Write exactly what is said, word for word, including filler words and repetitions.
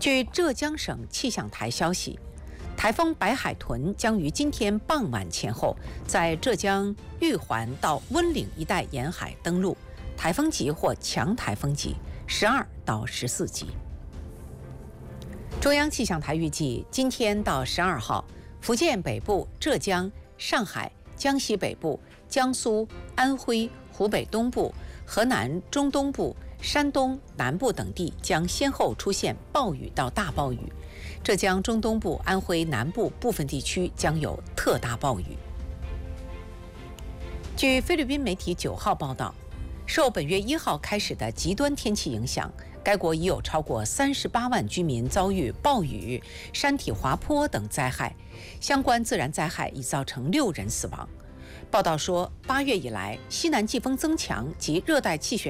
据浙江省气象台消息，台风白海豚将于今天傍晚前后在浙江玉环到温岭一带沿海登陆，台风级或强台风级，十二到十四级。中央气象台预计，今天到十二号，福建北部、浙江、上海、江西北部、江苏、安徽、湖北东部、河南中东部、山东南部等地将先后出现暴雨到大暴雨，浙江中东部、安徽南部部分地区将有特大暴雨。据菲律宾媒体九号报道，受本月一号开始的极端天气影响，该国已有超过三十八万居民遭遇暴雨、山体滑坡等灾害，相关自然灾害已造成六人死亡。报道说，八月以来，西南季风增强及热带气旋